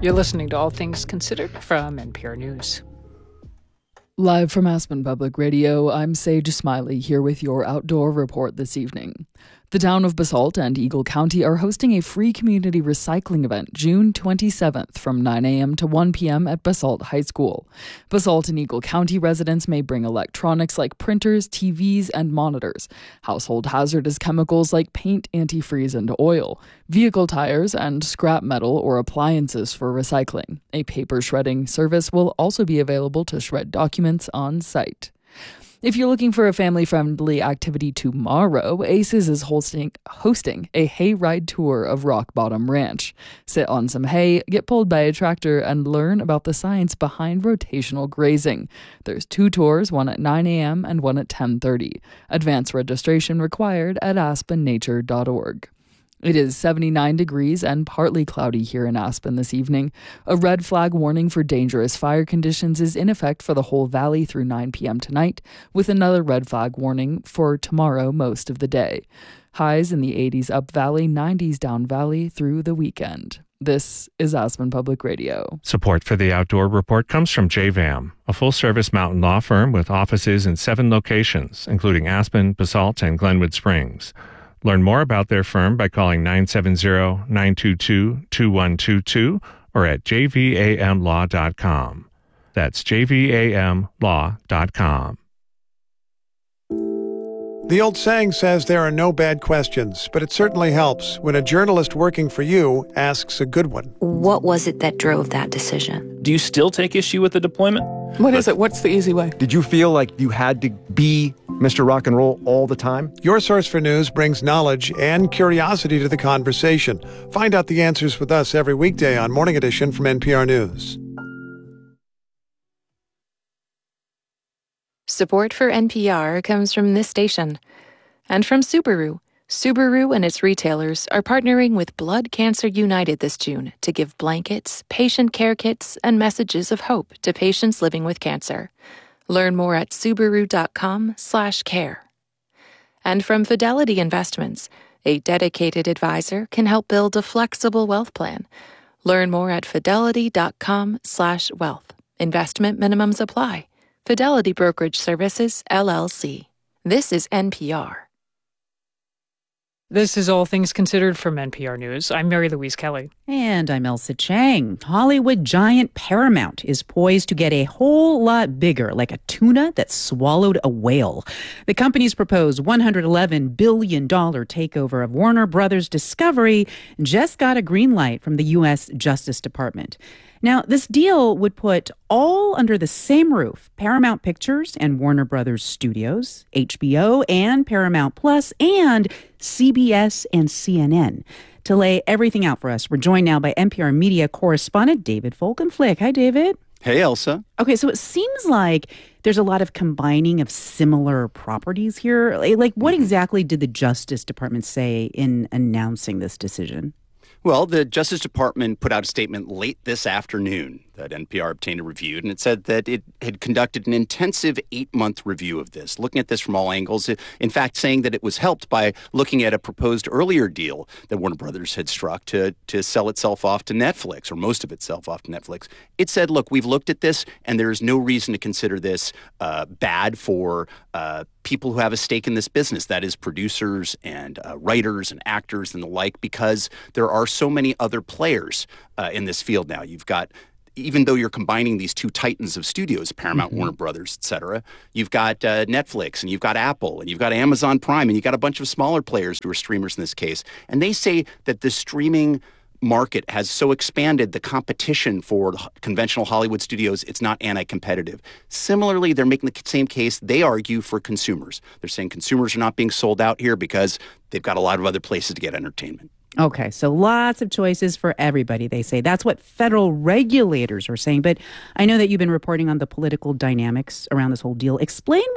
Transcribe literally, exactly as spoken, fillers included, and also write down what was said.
You're listening to All Things Considered from N P R News. Live from Aspen Public Radio, I'm Sage Smiley here with your outdoor report this evening. The town of Basalt and Eagle County are hosting a free community recycling event June twenty-seventh from nine a.m. to one p.m. at Basalt High School. Basalt and Eagle County residents may bring electronics like printers, T Vs, and monitors, household hazardous chemicals like paint, antifreeze, and oil, vehicle tires, and scrap metal or appliances for recycling. A paper shredding service will also be available to shred documents on site. If you're looking for a family-friendly activity tomorrow, Aces is hosting, hosting a hay ride tour of Rock Bottom Ranch. Sit on some hay, get pulled by a tractor, and learn about the science behind rotational grazing. There's two tours, one at nine a.m. and one at ten thirty. Advance registration required at aspen nature dot org. It is seventy-nine degrees and partly cloudy here in Aspen this evening. A red flag warning for dangerous fire conditions is in effect for the whole valley through nine p.m. tonight, with another red flag warning for tomorrow most of the day. Highs in the eighties up valley, nineties down valley through the weekend. This is Aspen Public Radio. Support for the Outdoor Report comes from J V A M, a full-service mountain law firm with offices in seven locations, including Aspen, Basalt, and Glenwood Springs. Learn more about their firm by calling nine seven zero, nine two two, two one two two or at j v a m law dot com. That's j v a m law dot com. The old saying says there are no bad questions, but it certainly helps when a journalist working for you asks a good one. What was it that drove that decision? Do you still take issue with the deployment? What is it? What's the easy way? Did you feel like you had to be Mister Rock and Roll all the time? Your Source for News brings knowledge and curiosity to the conversation. Find out the answers with us every weekday on Morning Edition from N P R News. Support for N P R comes from this station and from Subaru. Subaru and its retailers are partnering with Blood Cancer United this June to give blankets, patient care kits, and messages of hope to patients living with cancer. Learn more at subaru dot com slash care. And from Fidelity Investments, a dedicated advisor can help build a flexible wealth plan. Learn more at fidelity dot com slash wealth. Investment minimums apply. Fidelity Brokerage Services, L L C. This is N P R. This is All Things Considered from N P R News. I'm Mary Louise Kelly. And I'm Elsa Chang. Hollywood giant Paramount is poised to get a whole lot bigger, like a tuna that swallowed a whale. The company's proposed one hundred eleven billion dollars takeover of Warner Brothers Discovery just got a green light from the U S Justice Department. Now, this deal would put all under the same roof, Paramount Pictures and Warner Brothers Studios, H B O and Paramount Plus, and C B S and C N N. To lay everything out for us, we're joined now by N P R Media correspondent David Folkenflik. Hi, David. Hey, Elsa. Okay, so it seems like there's a lot of combining of similar properties here. Like, what exactly did the Justice Department say in announcing this decision? Well, the Justice Department put out a statement late this afternoon that N P R obtained and reviewed, and it said that it had conducted an intensive eight-month review of this, looking at this from all angles, in fact, saying that it was helped by looking at a proposed earlier deal that Warner Brothers had struck to, to sell itself off to Netflix, or most of itself off to Netflix. It said, look, we've looked at this, and there is no reason to consider this uh, bad for uh, people who have a stake in this business, that is producers and uh, writers and actors and the like, because there are so many other players uh, in this field now. You've got Even though you're combining these two titans of studios, Paramount, mm-hmm. Warner Brothers, et cetera, you've got uh, Netflix and you've got Apple and you've got Amazon Prime and you've got a bunch of smaller players who are streamers in this case. And they say that the streaming market has so expanded the competition for conventional Hollywood studios, it's not anti-competitive. Similarly, they're making the same case. They argue for consumers. They're saying consumers are not being sold out here because they've got a lot of other places to get entertainment. Okay, so lots of choices for everybody, they say. That's what federal regulators are saying. But I know that you've been reporting on the political dynamics around this whole deal. Explain